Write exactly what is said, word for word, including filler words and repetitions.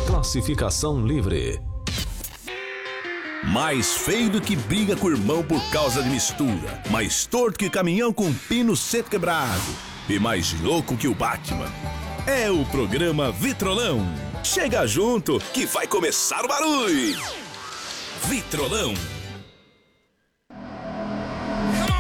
Classificação livre. Mais feio do que briga com o irmão por causa de mistura. Mais torto que caminhão com pino seco quebrado. E mais louco que o Batman. É o programa Vitrolão. Chega junto que vai começar o barulho. Vitrolão.